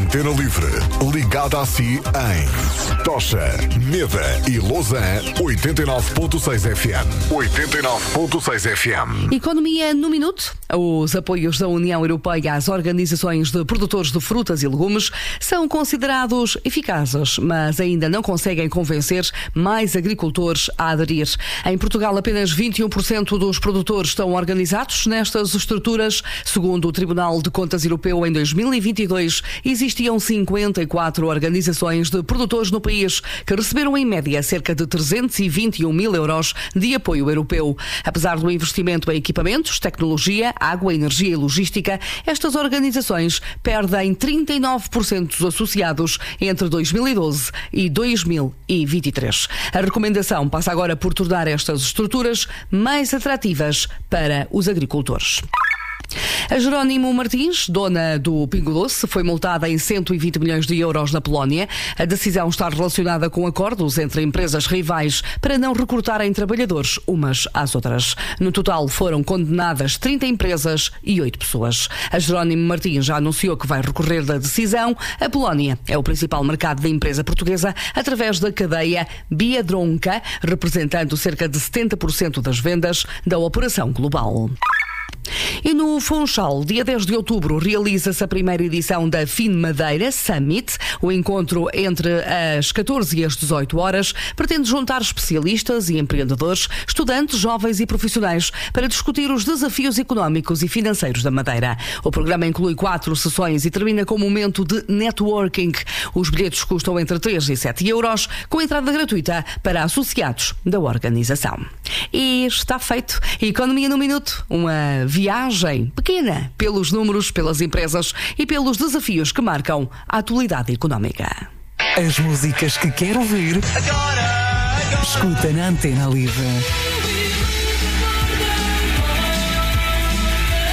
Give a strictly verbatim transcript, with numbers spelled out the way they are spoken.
Antena Livre, ligada a si em Tocha, Meda e Lausanne, oitenta e nove ponto seis F M. oitenta e nove ponto seis F M. Economia no minuto. Os apoios da União Europeia às organizações de produtores de frutas e legumes são considerados eficazes, mas ainda não conseguem convencer mais agricultores a aderir. Em Portugal, apenas vinte e um por cento dos produtores estão organizados nestas estruturas. Segundo o Tribunal de Contas Europeu, em dois mil e vinte e dois, existiam cinquenta e quatro organizações de produtores no país que receberam em média cerca de trezentos e vinte e um mil euros de apoio europeu. Apesar do investimento em equipamentos, tecnologia, água, energia e logística, estas organizações perdem trinta e nove por cento dos associados entre dois mil e doze e dois mil e vinte e três. A recomendação passa agora por tornar estas estruturas mais atrativas para os agricultores. A Jerónimo Martins, dona do Pingo Doce, foi multada em cento e vinte milhões de euros na Polónia. A decisão está relacionada com acordos entre empresas rivais para não recrutarem trabalhadores umas às outras. No total foram condenadas trinta empresas e oito pessoas. A Jerónimo Martins já anunciou que vai recorrer da decisão. A Polónia é o principal mercado da empresa portuguesa através da cadeia Biedronka, representando cerca de setenta por cento das vendas da operação global. E no Funchal, dia dez de outubro, realiza-se a primeira edição da Fin Madeira Summit. O encontro entre as catorze e as dezoito horas pretende juntar especialistas e empreendedores, estudantes, jovens e profissionais para discutir os desafios económicos e financeiros da Madeira. O programa inclui quatro sessões e termina com um momento de networking. Os bilhetes custam entre três e sete euros, com entrada gratuita para associados da organização. E está feito. Economia no Minuto, uma viagem pequena pelos números, pelas empresas e pelos desafios que marcam a atualidade económica. As músicas que quero ouvir, agora, agora. Escuta na Antena Livre.